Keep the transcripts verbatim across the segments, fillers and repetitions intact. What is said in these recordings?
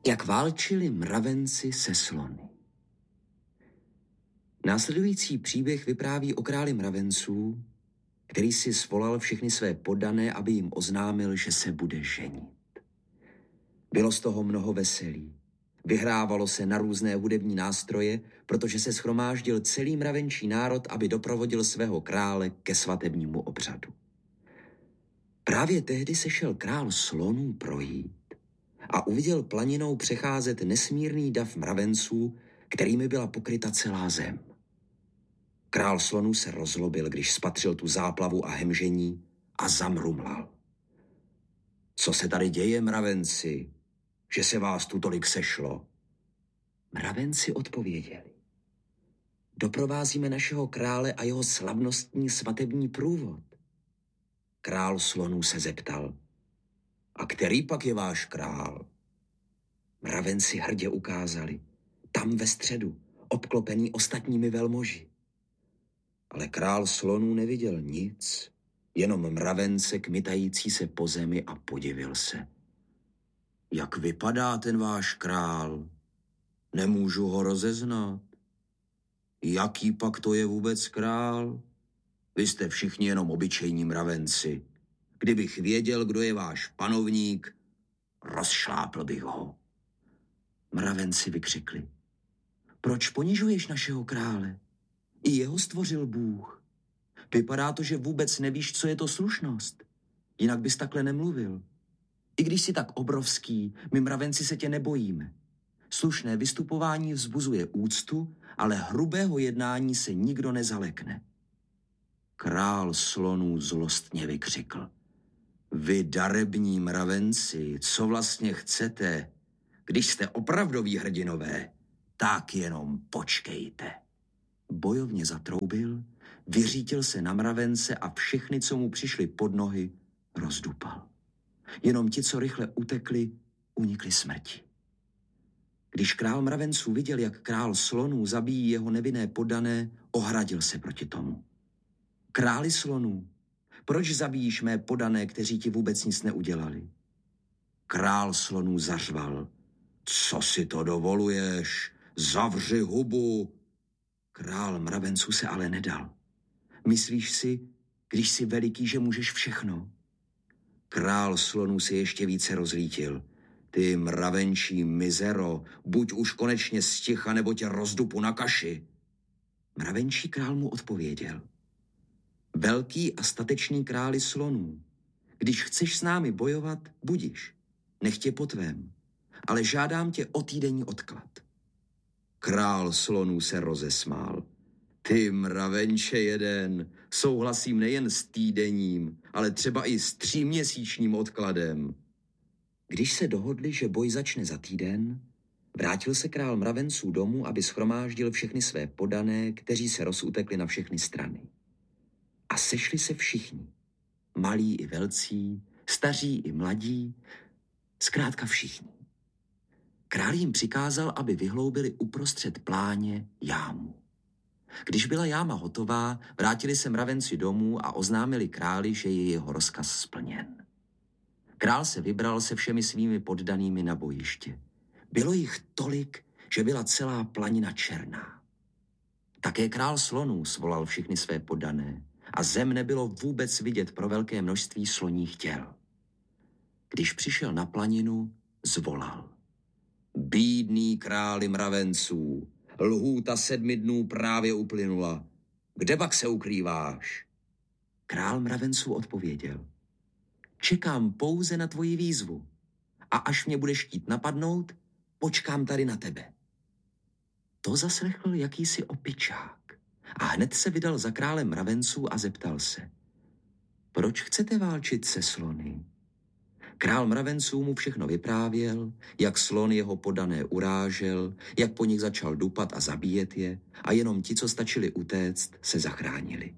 Jak válčili mravenci se slony. Následující příběh vypráví o králi mravenců, který si svolal všechny své poddané, aby jim oznámil, že se bude ženit. Bylo z toho mnoho veselí. Vyhrávalo se na různé hudební nástroje, protože se shromáždil celý mravenčí národ, aby doprovodil svého krále ke svatebnímu obřadu. Právě tehdy se šel král slonů projít a uviděl planinou přecházet nesmírný dav mravenců, kterými byla pokryta celá zem. Král slonů se rozlobil, když spatřil tu záplavu a hemžení a zamrumlal. Co se tady děje, mravenci, že se vás tu tolik sešlo? Mravenci odpověděli. Doprovázíme našeho krále a jeho slavnostní svatební průvod. Král slonů se zeptal. A který pak je váš král? Mravenci hrdě ukázali. Tam ve středu, obklopený ostatními velmoži. Ale král slonů neviděl nic, jenom mravence kmitající se po zemi a podivil se. Jak vypadá ten váš král? Nemůžu ho rozeznat. Jaký pak to je vůbec král? Vy jste všichni jenom obyčejní mravenci. Kdybych věděl, kdo je váš panovník, rozšlápl bych ho. Mravenci vykřikli. Proč ponižuješ našeho krále? I jeho stvořil Bůh. Vypadá to, že vůbec nevíš, co je to slušnost. Jinak bys takhle nemluvil. I když jsi tak obrovský, my mravenci se tě nebojíme. Slušné vystupování vzbuzuje úctu, ale hrubého jednání se nikdo nezalekne. Král slonů zlostně vykřikl. Vy darební mravenci, co vlastně chcete? Když jste opravdoví hrdinové, tak jenom počkejte. Bojovně zatroubil, vyřítil se na mravence a všechny, co mu přišli pod nohy, rozdupal. Jenom ti, co rychle utekli, unikli smrti. Když král mravenců viděl, jak král slonů zabíjí jeho nevinné poddané, ohradil se proti tomu. Králi slonů, proč zabíjíš mé poddané, kteří ti vůbec nic neudělali? Král slonů zařval. Co si to dovoluješ? Zavři hubu! Král mravenců se ale nedal. Myslíš si, když jsi veliký, že můžeš všechno? Král slonů se ještě více rozlítil. Ty mravenčí mizero, buď už konečně sticha, nebo tě rozdupu na kaši. Mravenčí král mu odpověděl. Velký a statečný králi slonů, když chceš s námi bojovat, budiš, nech tě po tvém, ale žádám tě o týdenní odklad. Král slonů se rozesmál. Ty mravenče jeden, souhlasím nejen s týdenním, ale třeba i s tříměsíčním odkladem. Když se dohodli, že boj začne za týden, vrátil se král mravenců domů, aby shromáždil všechny své poddané, kteří se rozutekli na všechny strany. A sešli se všichni, malí i velcí, staří i mladí, zkrátka všichni. Král jim přikázal, aby vyhloubili uprostřed pláně jámu. Když byla jáma hotová, vrátili se mravenci domů a oznámili králi, že je jeho rozkaz splněn. Král se vybral se všemi svými poddanými na bojiště. Bylo jich tolik, že byla celá planina černá. Také král slonů svolal všechny své poddané a zem nebylo vůbec vidět pro velké množství sloních těl. Když přišel na planinu, zvolal. Bídný králi mravenců, lhůta sedmi dnů právě uplynula. Kde pak se ukrýváš? Král mravenců odpověděl. Čekám pouze na tvoji výzvu a až mě budeš chtít napadnout, počkám tady na tebe. To zaslechl jakýsi opičák a hned se vydal za králem mravenců a zeptal se. Proč chcete válčit se slony? Král mravenců mu všechno vyprávěl, jak slon jeho poddané urážel, jak po nich začal dupat a zabíjet je a jenom ti, co stačili utéct, se zachránili.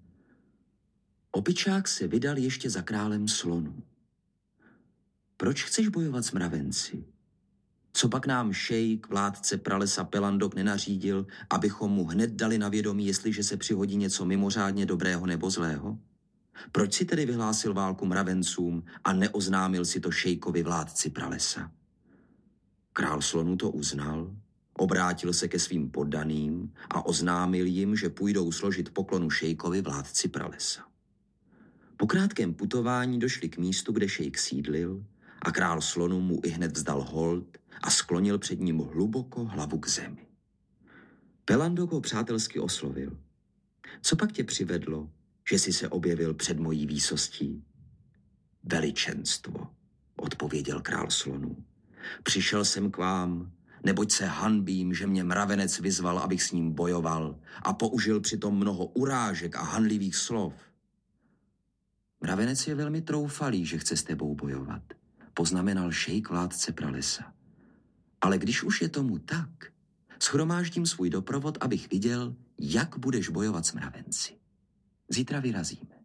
Opičák se vydal ještě za králem slonů. Proč chceš bojovat s mravenci? Co pak nám šejk, vládce pralesa Pelandok nenařídil, abychom mu hned dali na vědomí, jestliže se přihodí něco mimořádně dobrého nebo zlého? Proč si tedy vyhlásil válku mravencům a neoznámil si to šejkovi vládci pralesa? Král slonů to uznal, obrátil se ke svým poddaným a oznámil jim, že půjdou složit poklonu šejkovi vládci pralesa. Po krátkém putování došli k místu, kde šejk sídlil, a král slonů mu ihned vzdal hold a sklonil před ním hluboko hlavu k zemi. Pelandok ho přátelsky oslovil. Co pak tě přivedlo, že jsi se objevil před mojí výsostí? Veličenstvo, odpověděl král slonů. Přišel jsem k vám, neboť se hanbím, že mě mravenec vyzval, abych s ním bojoval a použil přitom mnoho urážek a hanlivých slov. Mravenec je velmi troufalý, že chce s tebou bojovat, poznamenal šejk vládce pralesa. Ale když už je tomu tak, shromáždím svůj doprovod, abych viděl, jak budeš bojovat s mravenci. Zítra vyrazíme.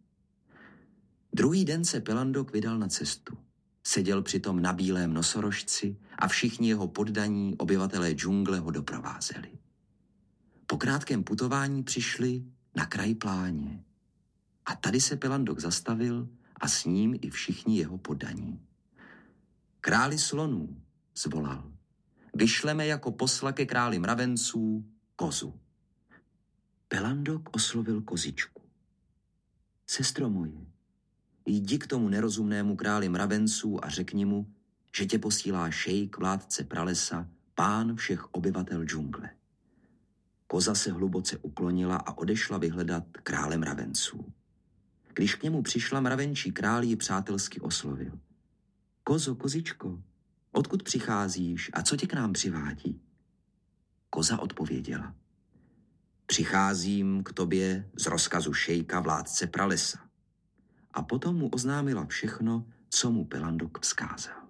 Druhý den se Pelandok vydal na cestu. Seděl přitom na bílém nosorožci a všichni jeho poddaní obyvatelé džungle ho doprovázeli. Po krátkém putování přišli na kraj pláně. A tady se Pelandok zastavil a s ním i všichni jeho poddaní. Králi slonů, zvolal, vyšleme jako posla ke králi mravenců kozu. Pelandok oslovil kozičku. Sestro moje, jdi k tomu nerozumnému králi mravenců a řekni mu, že tě posílá šejk vládce pralesa, pán všech obyvatel džungle. Koza se hluboce uklonila a odešla vyhledat krále mravenců. Když k němu přišla, mravenčí král ji přátelsky oslovil. Kozo, kozičko, odkud přicházíš a co tě k nám přivádí? Koza odpověděla. Přicházím k tobě z rozkazu šejka vládce pralesa. A potom mu oznámila všechno, co mu Pelandok vzkázal.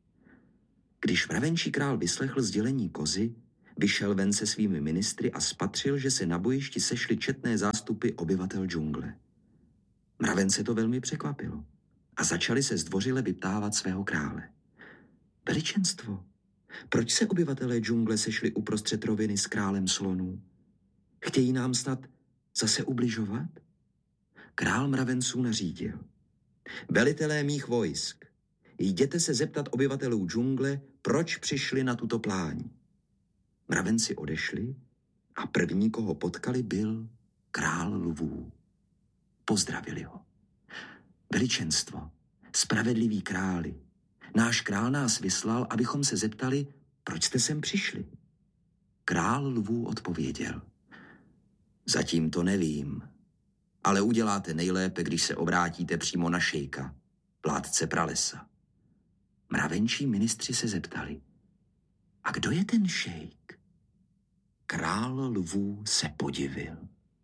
Když mravenčí král vyslechl sdělení kozy, vyšel ven se svými ministry a spatřil, že se na bojišti sešly četné zástupy obyvatel džungle. Mravence to velmi překvapilo a začali se zdvořile vyptávat svého krále. Veličenstvo, proč se obyvatelé džungle sešli uprostřed roviny s králem slonů? Chtějí nám snad zase ubližovat? Král mravenců nařídil. Velitelé mých vojsk, jděte se zeptat obyvatelů džungle, proč přišli na tuto pláň. Mravenci odešli a první, koho potkali, byl král lvů. Pozdravili ho. Veličenstvo, spravedlivý králi, náš král nás vyslal, abychom se zeptali, proč jste sem přišli. Král lvů odpověděl. Zatím to nevím, ale uděláte nejlépe, když se obrátíte přímo na šejka, vládce pralesa. Mravenčí ministři se zeptali. A kdo je ten šejk? Král lvů se podivil.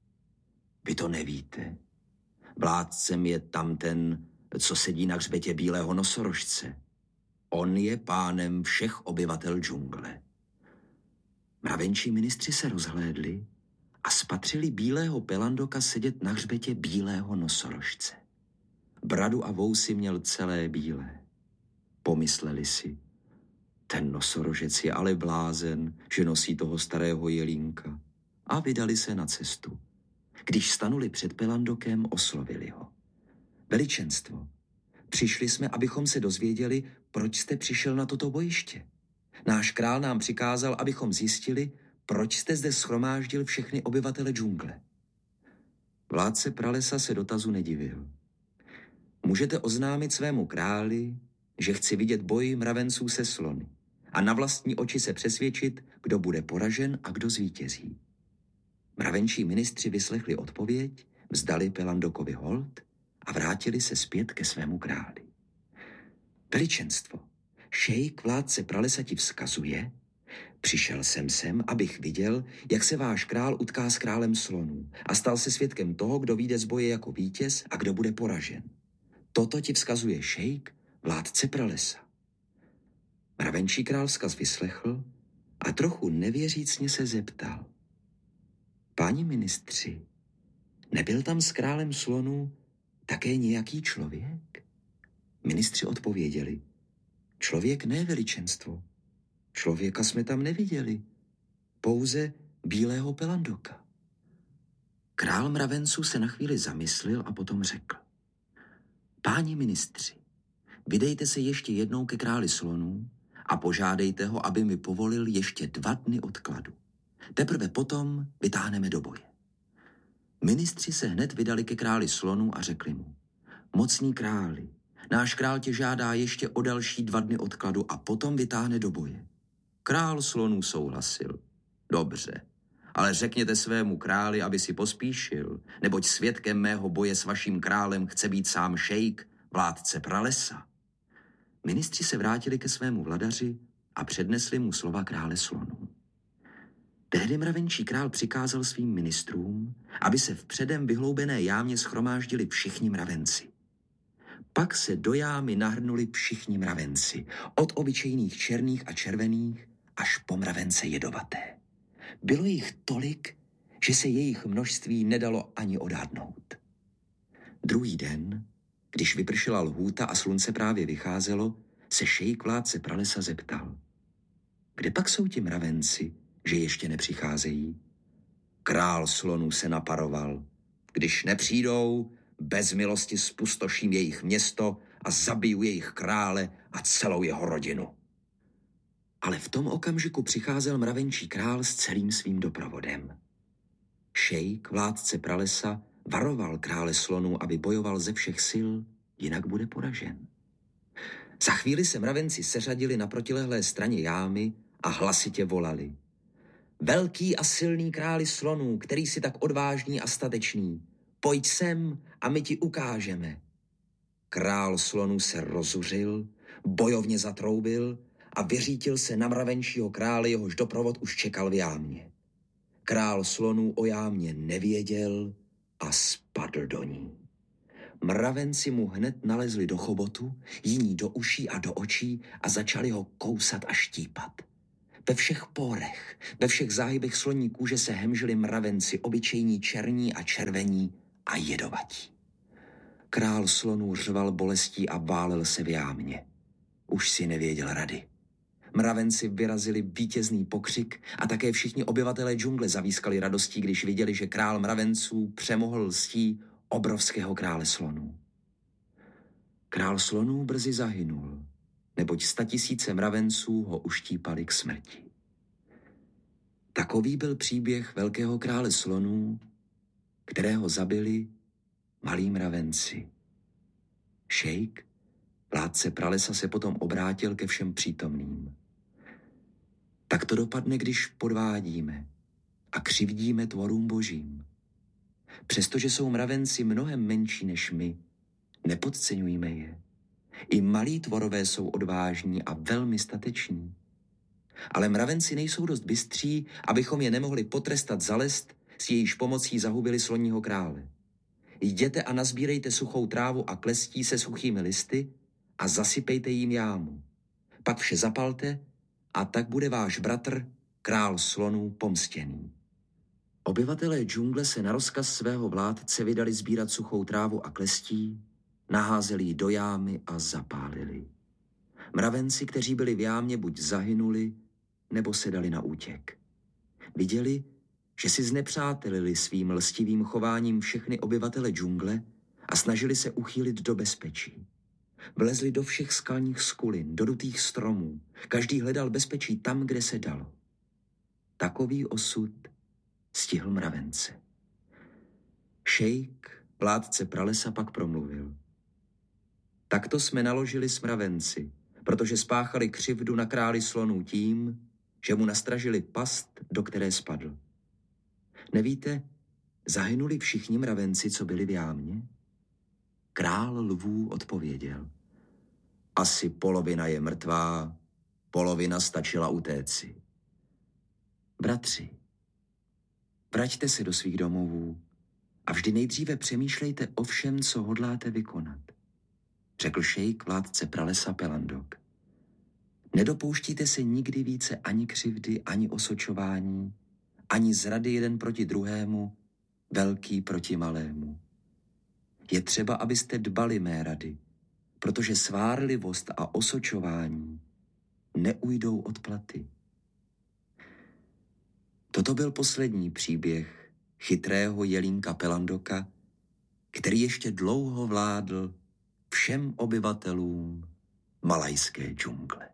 Vy to nevíte. Vládcem je tamten, co sedí na hřbetě bílého nosorožce. On je pánem všech obyvatel džungle. Mravenčí ministři se rozhlédli a spatřili bílého Pelandoka sedět na hřbetě bílého nosorožce. Bradu a vousy měl celé bílé. Pomysleli si, ten nosorožec je ale blázen, že nosí toho starého jelínka, a vydali se na cestu. Když stanuli před Pelandokem, oslovili ho. Veličenstvo, přišli jsme, abychom se dozvěděli, proč jste přišel na toto bojiště. Náš král nám přikázal, abychom zjistili, proč jste zde shromáždil všechny obyvatele džungle. Vládce pralesa se dotazu nedivil. Můžete oznámit svému králi, že chci vidět boj mravenců se slony a na vlastní oči se přesvědčit, kdo bude poražen a kdo zvítězí. Mravenčí ministři vyslechli odpověď, vzdali Pelandokovi hold a vrátili se zpět ke svému králi. Veličenstvo, šejk vládce pralesa ti vzkazuje, přišel jsem sem, abych viděl, jak se váš král utká s králem slonů a stal se svědkem toho, kdo vyjde z boje jako vítěz a kdo bude poražen. Toto ti vzkazuje šejk vládce pralesa. Mravenčí král vzkaz vyslechl a trochu nevěřícně se zeptal. Páni ministři, nebyl tam s králem slonů také nějaký člověk? Ministři odpověděli. Člověk ne, veličenstvo. Člověka jsme tam neviděli. Pouze bílého Pelandoka. Král mravenců se na chvíli zamyslel a potom řekl. Páni ministři, vydejte se ještě jednou ke králi slonů a požádejte ho, aby mi povolil ještě dva dny odkladu. Teprve potom vytáhneme do boje. Ministři se hned vydali ke králi slonů a řekli mu: Mocný králi, náš král tě žádá ještě o další dva dny odkladu a potom vytáhne do boje. Král slonů souhlasil. Dobře, ale řekněte svému králi, aby si pospíšil, neboť svědkem mého boje s vaším králem chce být sám šejk, vládce pralesa. Ministři se vrátili ke svému vladaři a přednesli mu slova krále slonů. Tehdy mravenčí král přikázal svým ministrům, aby se v předem vyhloubené jámě shromáždili všichni mravenci. Pak se do jámy nahrnuli všichni mravenci, od obyčejných černých a červených až po mravence jedovaté. Bylo jich tolik, že se jejich množství nedalo ani odhadnout. Druhý den, když vypršela lhůta a slunce právě vycházelo, se šejk vládce pralesa zeptal: Kde pak jsou ti mravenci, že ještě nepřicházejí? Král slonů se naparoval: Když nepřijdou, bez milosti spustoším jejich město a zabiju jejich krále a celou jeho rodinu. Ale v tom okamžiku přicházel mravenčí král s celým svým doprovodem. Šejk, vládce pralesa, varoval krále slonů, aby bojoval ze všech sil, jinak bude poražen. Za chvíli se mravenci seřadili na protilehlé straně jámy a hlasitě volali: Velký a silný králi slonů, který jsi tak odvážný a statečný, pojď sem a my ti ukážeme. Král slonů se rozuřil, bojovně zatroubil a vyřítil se na mravenčího krále, jehož doprovod už čekal v jámě. Král slonů o jámě nevěděl a spadl do ní. Mravenci mu hned nalezli do chobotu, jiní do uší a do očí a začali ho kousat a štípat. Ve všech pórech, ve všech záhybech sloní kůže se hemžili mravenci, obyčejní černí a červení a jedovatí. Král slonů řval bolestí a válel se v jámě. Už si nevěděl rady. Mravenci vyrazili vítězný pokřik a také všichni obyvatelé džungle zavískali radostí, když viděli, že král mravenců přemohl lstí obrovského krále slonů. Král slonů brzy zahynul, neboť statisíce mravenců ho uštípali k smrti. Takový byl příběh velkého krále slonů, kterého zabili malí mravenci. Šejk, vládce pralesa, se potom obrátil ke všem přítomným. Tak to dopadne, když podvádíme a křivdíme tvorům božím. Přestože jsou mravenci mnohem menší než my, nepodceňujme je. I malí tvorové jsou odvážní a velmi stateční. Ale mravenci nejsou dost bystří, abychom je nemohli potrestat za lest, s jejíž pomocí zahubili sloního krále. Jděte a nazbírejte suchou trávu a klestí se suchými listy a zasypejte jim jámu. Pak vše zapalte a tak bude váš bratr, král slonů, pomstěný. Obyvatelé džungle se na rozkaz svého vládce vydali sbírat suchou trávu a klestí, naházeli ji do jámy a zapálili. Mravenci, kteří byli v jámě, buď zahynuli, nebo se dali na útěk. Viděli, že si znepřátelili svým lstivým chováním všechny obyvatele džungle a snažili se uchýlit do bezpečí. Vlezli do všech skalních skulin, do dutých stromů. Každý hledal bezpečí tam, kde se dalo. Takový osud stihl mravence. Šejk, vládce pralesa, pak promluvil: Takto jsme naložili s mravenci, protože spáchali křivdu na králi slonů tím, že mu nastražili past, do které spadl. Nevíte, zahynuli všichni mravenci, co byli v jámě? Král lvů odpověděl: Asi polovina je mrtvá, polovina stačila utéci. Bratři, vraťte se do svých domovů a vždy nejdříve přemýšlejte o všem, co hodláte vykonat, řekl šejk, vládce pralesa Pelandok. Nedopouštíte se nikdy více ani křivdy, ani osočování, ani zrady jeden proti druhému, velký proti malému. Je třeba, abyste dbali mé rady, protože svárlivost a osočování neujdou od platy. Toto byl poslední příběh chytrého jelínka Pelandoka, který ještě dlouho vládl všem obyvatelům malajské džungle.